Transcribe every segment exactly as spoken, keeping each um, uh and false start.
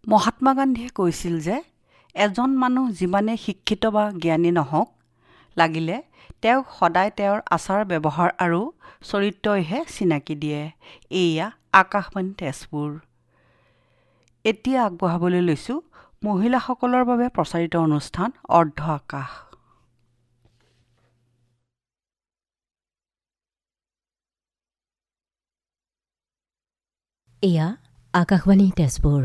মহাত্মা গান্ধীয়ে কৈছিল যে এজন মানুহ যিমানে শিক্ষিত বা জ্ঞানী নহওক লাগিলে তেওঁক সদায় তেওঁৰ আচাৰ ব্যৱহাৰ আৰু চৰিত্ৰইহে চিনাকি দিয়ে। এয়া আকাশবাণী তেজপুৰ। এতিয়া আগবঢ়াবলৈ লৈছোঁ মহিলাসকলৰ বাবে প্ৰচাৰিত অনুষ্ঠান অৰ্ধ আকাশ। এয়া আকাশবাণী তেজপুৰ।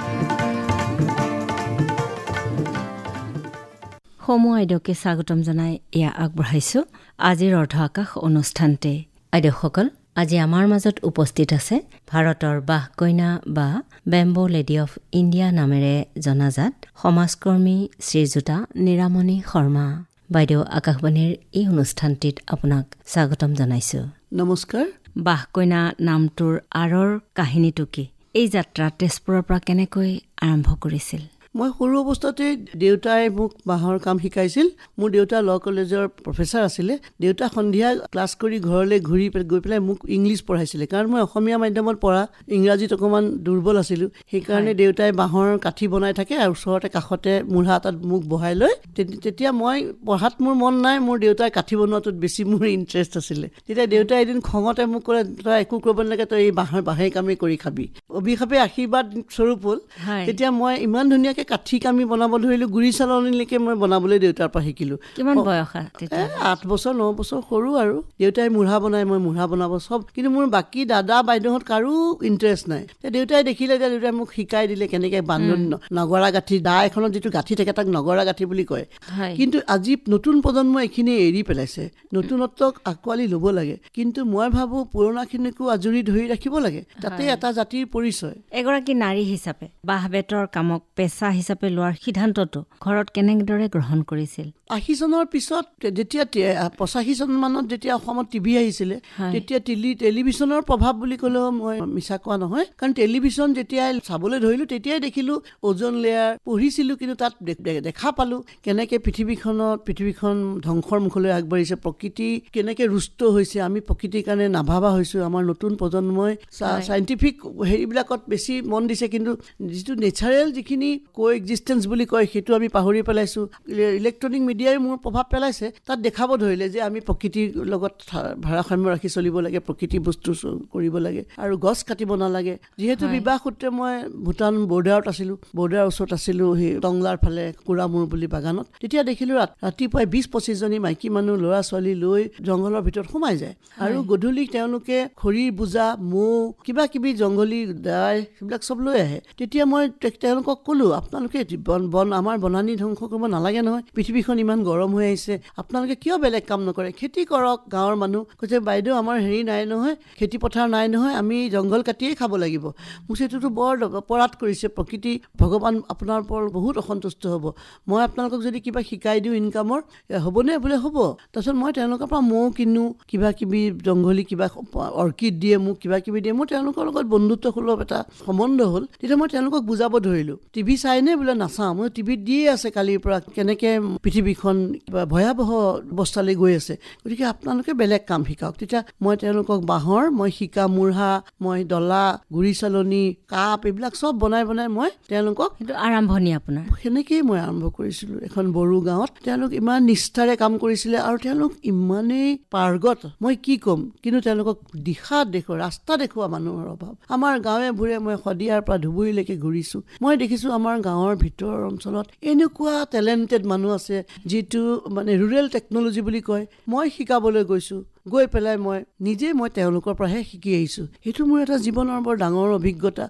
সমূহ আইদেউকে স্বাগতম জনাই এয়া আগবঢ়াইছোঁ আজিৰ অৰ্ধ আকাশ অনুষ্ঠানতে। আইদেউসকল, আজি আমাৰ মাজত উপস্থিত আছে ভাৰতৰ বাহ কইনা বা বেম্বো লেডি অফ ইণ্ডিয়া নামেৰে জনাজাত সমাজকৰ্মী শ্ৰীযুতা নিৰামণি শৰ্মা বাইদেউ। আকাশবাণীৰ এই অনুষ্ঠানটিত আপোনাক স্বাগতম জনাইছোঁ। নমস্কাৰ। বাহ কইনা নামটোৰ আঁৰৰ কাহিনীটো কি? এই যাত্ৰা তেজপুৰৰ পৰা কেনেকৈ আৰম্ভ কৰিছিল? মই সৰু অৱস্থাতে দেউতাই মোক বাঁহৰ কাম শিকাইছিল। মোৰ দেউতা ল কলেজৰ প্ৰফেচাৰ আছিলে। দেউতা সন্ধিয়া ক্লাছ কৰি ঘৰলৈ ঘূৰি গৈ পেলাই মোক ইংলিছ পঢ়াইছিলে, কাৰণ মই অসমীয়া মাধ্যমত পঢ়া, ইংৰাজীত অকণমান দুৰ্বল আছিলোঁ। সেইকাৰণে দেউতাই বাঁহৰ কাঠি বনাই থাকে আৰু ওচৰতে কাষতে মূঢ়া এটাত মোক বহাই লৈ, তেতিয়া মই পঢ়াত মোৰ মন নাই, মোৰ দেউতাই কাঠি বনোৱাটোত বেছি মোৰ ইণ্টাৰেষ্ট আছিলে। তেতিয়া দেউতাই এদিন খঙতে মোক ক'লে, তই একো কৰিব নালাগে, তই এই বাঁহৰ বাঁহেই কামেই কৰি খাবি। অভিশাপে আশীৰ্বাদ স্বৰূপ হ'ল। তেতিয়া মই ইমান ধুনীয়াকৈ কাঠি কামি বনাব ধৰিলোঁ, গুৰি চালনীলৈকে মই বনাবলৈ দেউতাৰ পৰা শিকিলোঁ। কিমান বয়স? আঠ বছৰ ন বছৰ সৰু আৰু। দেউতাই মূঢ়া বনাই, মই মূঢ়া বনাব চব, কিন্তু মোৰ বাকী দাদা বাইদেউহঁত কাৰো ইণ্টাৰেষ্ট নাই। দেউতাই দেখিলে যে দেউতাই মোক শিকাই দিলে কেনেকৈ বান্ধন নগৰা গাঁঠি, দা এখনত যিটো গাঁঠি থাকে তাক নগৰা গাঁঠি বুলি কয়। কিন্তু আজি নতুন প্ৰজন্মই এইখিনি এৰি পেলাইছে। নতুনত্বক আঁকোৱালি ল'ব লাগে, কিন্তু মই ভাবোঁ পুৰণাখিনিকো আজৰি ধৰি ৰাখিব লাগে। তাতে এটা জাতিৰ পৰিচয়। এগৰাকী নাৰী হিচাপে বাঁহ বেতৰ কামক পেচা হিচাপে লোৱাৰ সিদ্ধান্তটো ঘৰত কেনেদৰে গ্ৰহণ কৰিছিল? আশী চনৰ পিছত যেতিয়া পঁচাশী চন মানত যেতিয়া অসমত টিভি আহিছিলে, তেতিয়া টেলি টেলিভিশ্যনৰ প্ৰভাৱ বুলি ক'লেও মই মিছা কোৱা নহয়। কাৰণ টেলিভিশ্যন যেতিয়াই চাবলৈ ধৰিলোঁ, তেতিয়াই দেখিলোঁ অ'জন লেয়াৰ। পঢ়িছিলোঁ, কিন্তু তাত দেখা পালোঁ কেনেকৈ পৃথিৱীখনত পৃথিৱীখন ধ্বংসৰ মুখলৈ আগবাঢ়িছে, প্ৰকৃতি কেনেকৈ ৰুষ্ট হৈছে, আমি প্ৰকৃতিৰ কাৰণে নাভাবা হৈছোঁ। আমাৰ নতুন প্ৰজন্মই চাইণ্টিফিক হেৰিবিলাকত বেছি মন দিছে, কিন্তু যিটো নেচাৰেল যিখিনি কো এক্সিষ্টেঞ্চ বুলি কয় সেইটো আমি পাহৰি পেলাইছোঁ। ইলেক্ট্ৰনিক মিডিয়াই মোৰ প্ৰভাৱ পেলাইছে। তাত দেখাব ধৰিলে যে আমি প্ৰকৃতিৰ লগত ভাৰসাম্য ৰাখি চলিব লাগে, প্ৰকৃতি বস্তু কৰিব লাগে আৰু গছ কাটিব নালাগে। যিহেতু বিবাহ সূত্ৰে মই ভূটান বৰ্ডাৰত আছিলোঁ, বৰ্ডাৰৰ ওচৰত আছিলোঁ সেই টংলাৰ ফালে কুৰামুৰ বুলি বাগানত। তেতিয়া দেখিলোঁ ৰাতিপুৱাই বিছ পঁচিছজনী মাইকী মানুহ ল'ৰা ছোৱালী লৈ জংঘলৰ ভিতৰত সোমাই যায়, আৰু গধূলি তেওঁলোকে খৰিৰ বোজা, মৌ, কিবা কিবি জংঘলী দাই সেইবিলাক চব লৈ আহে। তেতিয়া মই তেওঁলোকক ক'লোঁ, আপোনালোকে বন বন আমাৰ বনানী ধ্বংস কৰিব নালাগে নহয়, পৃথিৱীখন ইমান গৰম হৈ আহিছে, আপোনালোকে কিয় বেলেগ কাম নকৰে, খেতি কৰক। গাঁৱৰ মানুহ কৈছে, বাইদেউ আমাৰ হেৰি নাই নহয়, খেতি পথাৰ নাই নহয়, আমি জংঘল কাটিয়েই খাব লাগিব। মোক সেইটোতো বৰ অপৰাধ কৰিছে, প্ৰকৃতি ভগৱান আপোনাৰ ওপৰত বহুত অসন্তুষ্ট হ'ব। মই আপোনালোকক যদি কিবা শিকাই দিওঁ ইনকামৰ, হ'বনে? বোলে হ'ব। তাৰপিছত মই তেওঁলোকৰ পৰা মৌ কিনো, কিবা কিবি জংঘলী কিবা অৰ্কিড দিয়ে, মোক কিবা কিবি দিয়ে। মোৰ তেওঁলোকৰ লগত বন্ধুত্ব সুলভ এটা সম্বন্ধ হ'ল। তেতিয়া মই তেওঁলোকক বুজাব ধৰিলোঁ। টিভি চাইনে? বোলে নাচাওঁ, মই টিভিত দিয়ে আছে কালিৰ পৰা কেনেকৈ পৃথিৱীখন কিবা ভয়াৱহ অৱস্থালৈ গৈ আছে, গতিকে আপোনালোকে বেলেগ কাম শিকাওক। তেতিয়া মই তেওঁলোকক বাঁহৰ মই শিকা মূঢ়া, মই ডলা, গুৰি চালনী, কাপ এইবিলাক চব বনাই বনাই মই তেওঁলোকক, সেইটো আৰম্ভণি আপোনাৰ সেনেকেই মই আৰম্ভ কৰিছিলোঁ এখন বড়ো গাঁৱত। তেওঁলোক ইমান নিষ্ঠাৰে কাম কৰিছিলে আৰু তেওঁলোক ইমানেই পাৰ্গত, মই কি ক'ম। কিন্তু তেওঁলোকক দিশা দেখুওৱা, ৰাস্তা দেখুওৱা মানুহৰ অভাৱ। আমাৰ গাঁৱে ভূঞে মই শদিয়াৰ পৰা ধুবুৰীলৈকে ঘূৰিছোঁ, মই দেখিছোঁ আমাৰ গাঁৱৰ ভিতৰৰ অঞ্চলত এনেকুৱা টেলেণ্টেড মানুহ আছে, যিটো মানে ৰুৰেল টেকন'লজি বুলি কয়। মই শিকাবলৈ গৈছোঁ, গৈ পেলাই মই নিজে মই তেওঁলোকৰ পৰাহে শিকি আহিছোঁ। সেইটো মোৰ এটা জীৱনৰ বৰ ডাঙৰ অভিজ্ঞতা।